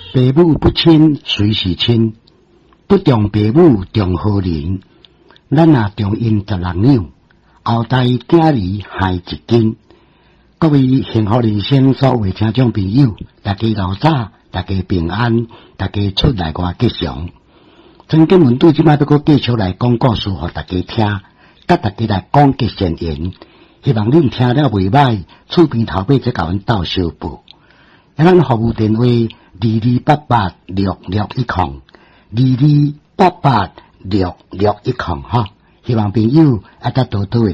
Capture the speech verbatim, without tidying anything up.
父母不亲，谁是亲？不重父母，重好人。咱若重因十六两，后代囝儿害一斤。各位幸福人生所有听众朋友，大家老早，大家平安，大家出来外吉祥。曾经阮对即摆要搁继续来讲故事，互大家听，甲大家来讲吉善言。希望恁听了袂歹，厝边头尾再甲阮斗相报。咱服务电话二二八八六六一空，二二八八六六一空哈。希望朋友啊，甲多多